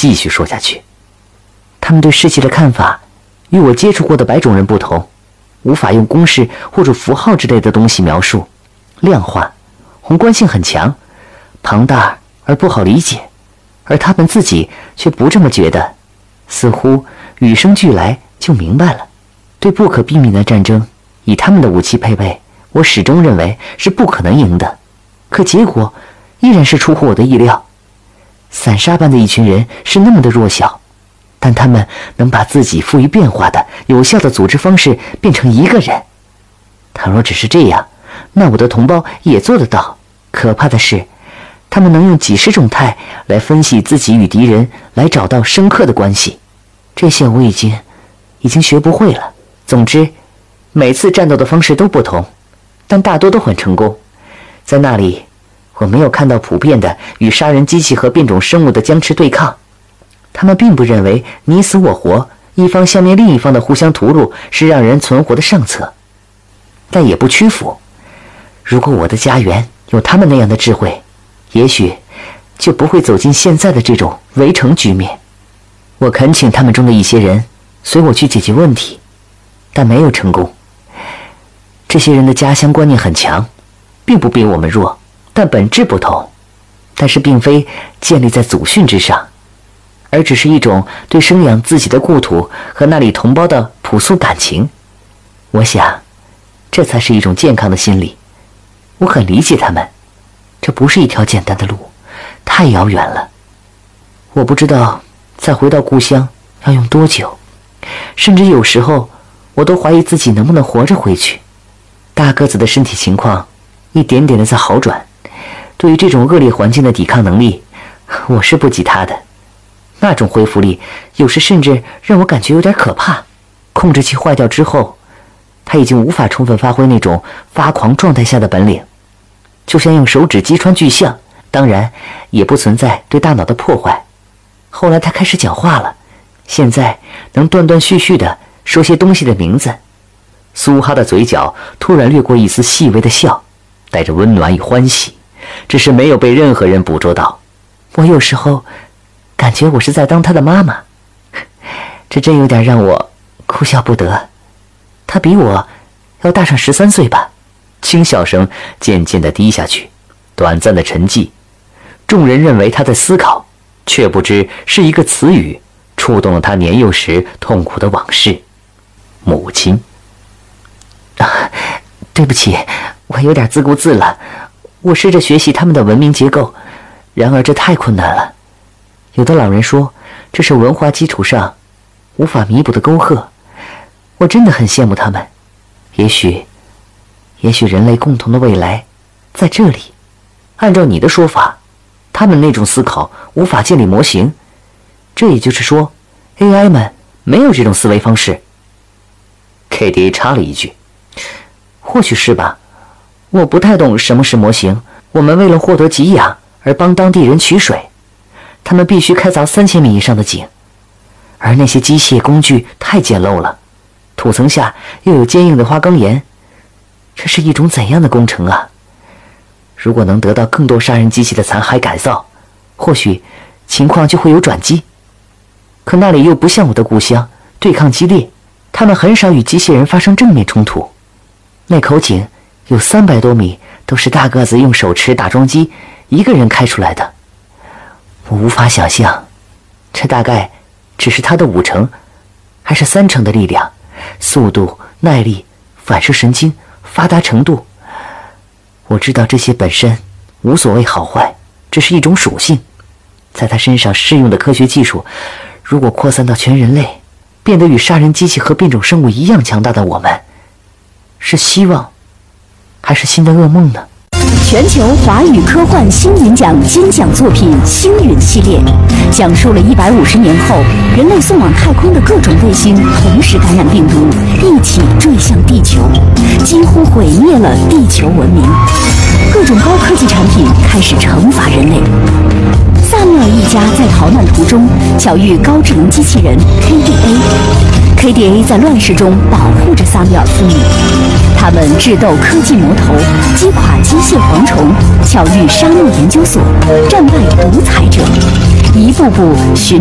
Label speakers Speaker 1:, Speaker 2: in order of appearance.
Speaker 1: 继续说下去。他们对世界的看法与我接触过的白种人不同，无法用公式或者符号之类的东西描述，量化，宏观性很强，庞大而不好理解，而他们自己却不这么觉得，似乎与生俱来就明白了。对不可避免的战争，以他们的武器配备，我始终认为是不可能赢的，可结果依然是出乎我的意料。散沙般的一群人是那么的弱小，但他们能把自己富于变化的有效的组织方式变成一个人。倘若只是这样，那我的同胞也做得到。可怕的是，他们能用几十种态来分析自己与敌人，来找到深刻的关系。这些我已经学不会了。总之，每次战斗的方式都不同，但大多都很成功。在那里，我没有看到普遍的与杀人机器和变种生物的僵持对抗。他们并不认为你死我活，一方消灭另一方的互相屠戮是让人存活的上策，但也不屈服。如果我的家园有他们那样的智慧，也许就不会走进现在的这种围城局面。我恳请他们中的一些人随我去解决问题，但没有成功。这些人的家乡观念很强，并不比我们弱，但本质不同。但是并非建立在祖训之上，而只是一种对生养自己的故土和那里同胞的朴素感情。我想，这才是一种健康的心理。我很理解他们，这不是一条简单的路，太遥远了。我不知道再回到故乡要用多久，甚至有时候我都怀疑自己能不能活着回去。大个子的身体情况一点点的在好转，对于这种恶劣环境的抵抗能力，我是不及他的。那种恢复力有时甚至让我感觉有点可怕。控制器坏掉之后，他已经无法充分发挥那种发狂状态下的本领，就像用手指击穿巨象，当然也不存在对大脑的破坏。后来他开始讲话了，现在能断断续续地说些东西的名字。苏哈的嘴角突然掠过一丝细微的笑，带着温暖与欢喜，只是没有被任何人捕捉到。我有时候感觉我是在当他的妈妈，这真有点让我哭笑不得。他比我要大上13岁吧。轻笑声渐渐地低下去，短暂的沉寂。众人认为他在思考，却不知是一个词语触动了他年幼时痛苦的往事。母亲。对不起，我有点自顾自了。我试着学习他们的文明结构，然而这太困难了。有的老人说，这是文化基础上无法弥补的沟壑。我真的很羡慕他们。也许人类共同的未来在这里。按照你的说法，他们那种思考无法建立模型，这也就是说 AI 们没有这种思维方式。 KDA 插了一句，或许是吧，我不太懂什么是模型。我们为了获得给养而帮当地人取水，他们必须开凿3000米以上的井，而那些机械工具太简陋了，土层下又有坚硬的花岗岩，这是一种怎样的工程啊？如果能得到更多杀人机器的残骸改造，或许情况就会有转机。可那里又不像我的故乡，对抗激烈，他们很少与机器人发生正面冲突。那口井有300多米，都是大个子用手持打桩机一个人开出来的。我无法想象，这大概只是他的5成还是3成的力量，速度、耐力、反射神经、发达程度。我知道这些本身无所谓好坏，这是一种属性。在他身上适用的科学技术，如果扩散到全人类，变得与杀人机器和变种生物一样强大的我们，是希望还是新的噩梦呢？
Speaker 2: 全球华语科幻星云奖金奖作品《星云》系列，讲述了150年后人类送往太空的各种卫星同时感染病毒，一起坠向地球，几乎毁灭了地球文明。各种高科技产品开始惩罚人类。萨缪尔一家在逃难途中巧遇高智能机器人 KDA。KDA 在乱世中保护着萨缪尔父女，他们智斗科技魔头，击垮机械蝗虫，巧遇沙漠研究所，战败独裁者，一步步寻